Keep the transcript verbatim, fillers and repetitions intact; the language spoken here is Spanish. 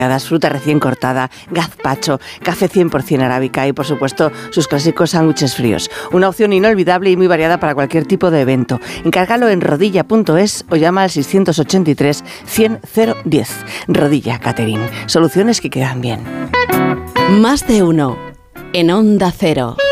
fruta recién cortada, gazpacho, café cien por ciento arábica y, por supuesto, sus clásicos sándwiches fríos. Una opción inolvidable y muy variada para cualquier tipo de evento. Encárgalo en rodilla punto es o llama al seiscientos ochenta y tres cien cero diez. Rodilla Catering. Soluciones que quedan bien. Más de uno en Onda Cero.